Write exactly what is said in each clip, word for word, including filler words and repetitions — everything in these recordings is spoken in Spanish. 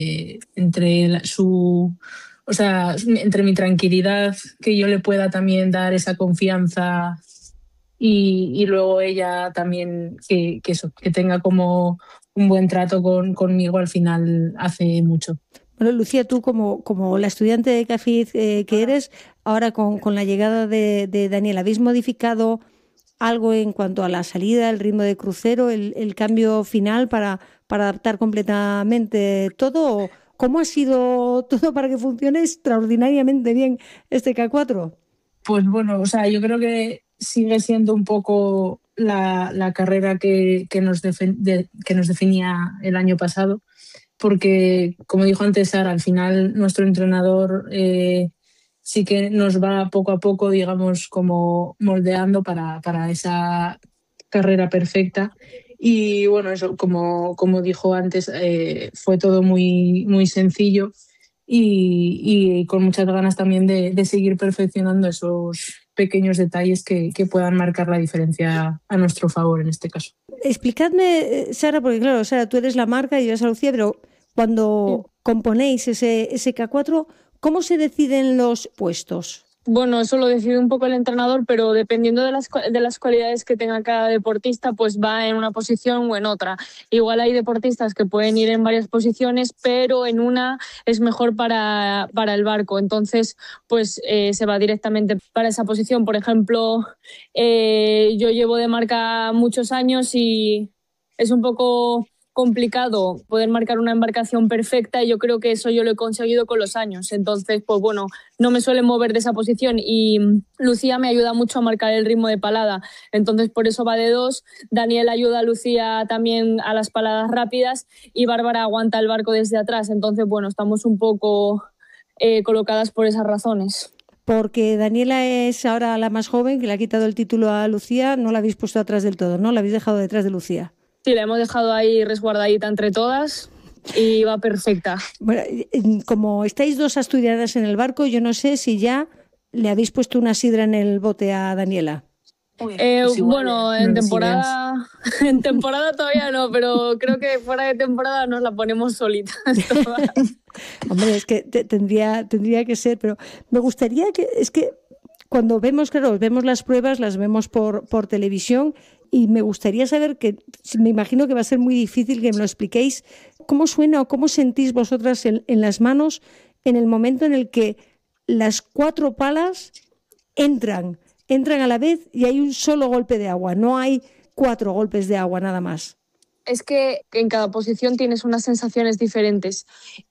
eh, entre la- su, o sea, entre mi tranquilidad, que yo le pueda también dar esa confianza y, y luego ella también que, que eso, que tenga como un buen trato con, conmigo, al final hace mucho. Bueno, Lucía, tú como, como la estudiante de CAFID eh, que eres, ahora con, con la llegada de, de Daniel, ¿habéis modificado algo en cuanto a la salida, el ritmo de crucero, el, el cambio final para, para adaptar completamente todo? ¿O ¿cómo ha sido todo para que funcione extraordinariamente bien este K cuatro? Pues bueno, o sea, yo creo que sigue siendo un poco la, la carrera que, que nos defen- de- que nos definía el año pasado, porque, como dijo antes Sara, al final nuestro entrenador eh, sí que nos va poco a poco, digamos, como moldeando para, para esa carrera perfecta. Y bueno, eso, como, como dijo antes, eh, fue todo muy, muy sencillo y, y con muchas ganas también de, de seguir perfeccionando esos pequeños detalles que, que puedan marcar la diferencia a nuestro favor en este caso. Explicadme, eh, Sara, porque claro, Sara, tú eres la marca y yo soy Lucía, pero cuando componéis ese, ese K cuatro, ¿cómo se deciden los puestos? Bueno, eso lo decide un poco el entrenador, pero dependiendo de las, de las cualidades que tenga cada deportista, pues va en una posición o en otra. Igual hay deportistas que pueden ir en varias posiciones, pero en una es mejor para, para el barco. Entonces, pues eh, se va directamente para esa posición. Por ejemplo, eh, yo llevo de marca muchos años y es un poco complicado poder marcar una embarcación perfecta y yo creo que eso yo lo he conseguido con los años. Entonces, pues bueno, no me suelen mover de esa posición y Lucía me ayuda mucho a marcar el ritmo de palada. Entonces, por eso va de dos. Daniel ayuda a Lucía también a las paladas rápidas y Bárbara aguanta el barco desde atrás. Entonces, bueno, estamos un poco eh, colocadas por esas razones. Porque Daniela es ahora la más joven, que le ha quitado el título a Lucía, no la habéis puesto atrás del todo, ¿no? La habéis dejado detrás de Lucía. Sí, la hemos dejado ahí resguardadita entre todas y va perfecta. Bueno, como estáis dos asturianas en el barco, yo no sé si ya le habéis puesto una sidra en el bote a Daniela. Eh, Pues igual, bueno, no en des ideas. temporada, en temporada todavía no, pero creo que fuera de temporada nos la ponemos solitas todas. Hombre, es que te, tendría, tendría que ser, pero me gustaría que, es que cuando vemos, claro, vemos las pruebas, las vemos por, por televisión y me gustaría saber que, me imagino que va a ser muy difícil que me lo expliquéis, cómo suena o cómo sentís vosotras en, en las manos en el momento en el que las cuatro palas entran, entran a la vez y hay un solo golpe de agua, no hay cuatro golpes de agua nada más. Es que en cada posición tienes unas sensaciones diferentes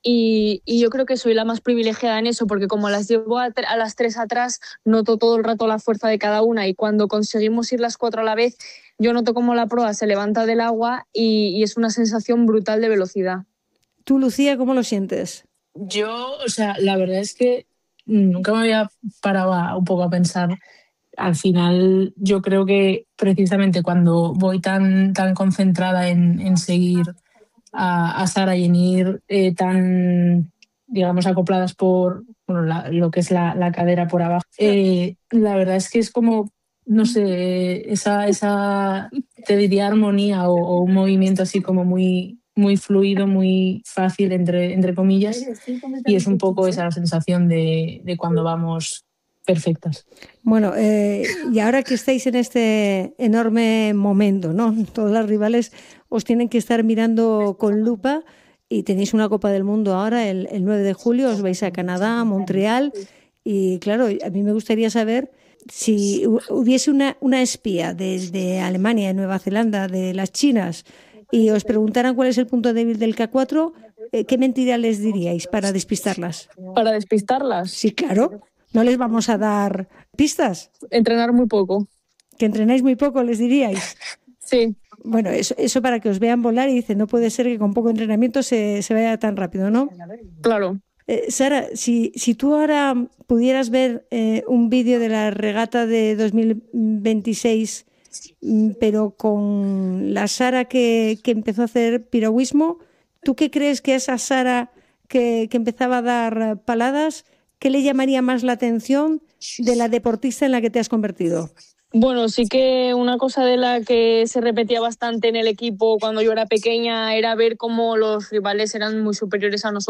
y, y yo creo que soy la más privilegiada en eso porque como las llevo a, a las tres atrás, noto todo el rato la fuerza de cada una y cuando conseguimos ir las cuatro a la vez, yo noto como la proa se levanta del agua y, y es una sensación brutal de velocidad. Tú, Lucía, ¿cómo lo sientes? Yo, o sea, la verdad es que nunca me había parado a- un poco a pensar. Al final, yo creo que precisamente cuando voy tan, tan concentrada en, en seguir a, a Sara y en ir eh, tan, digamos, acopladas por bueno, la- lo que es la, la cadera por abajo, eh, la verdad es que es como, no sé, esa, esa te diría armonía o, o un movimiento así como muy, muy fluido, muy fácil, entre, entre comillas, y es un poco esa sensación de, de cuando vamos perfectas. Bueno, eh, y ahora que estáis en este enorme momento, ¿no? Todas las rivales os tienen que estar mirando con lupa y tenéis una Copa del Mundo ahora, el, el nueve de julio, os vais a Canadá, a Montreal, y claro, a mí me gustaría saber si hubiese una, una espía desde Alemania, de Nueva Zelanda, de las chinas, y os preguntaran cuál es el punto débil del K cuatro, eh, ¿qué mentira les diríais para despistarlas? Para despistarlas, Sí, claro, no les vamos a dar pistas. entrenar muy poco. Que entrenáis muy poco, les diríais. Sí. Bueno, eso, eso para que os vean volar y dicen, no puede ser que con poco entrenamiento se, se vaya tan rápido, ¿no? Claro. Eh, Sara, si, si tú ahora pudieras ver eh, un vídeo de la regata de dos mil veintiséis, pero con la Sara que, que empezó a hacer piragüismo, ¿tú qué crees que esa Sara que, que empezaba a dar paladas, qué le llamaría más la atención de la deportista en la que te has convertido? Bueno, sí que una cosa de la que se repetía bastante en el equipo cuando yo era pequeña era ver cómo los rivales eran muy superiores a nosotros.